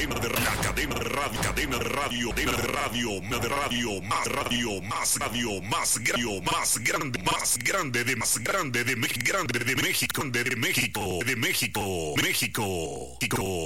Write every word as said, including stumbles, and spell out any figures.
cadena de la cadena de radio, cadena de radio, de radio, de radio, más radio, más radio, más radio, más grande, más grande de más grande de México, grande de México, de México, de México, México, México.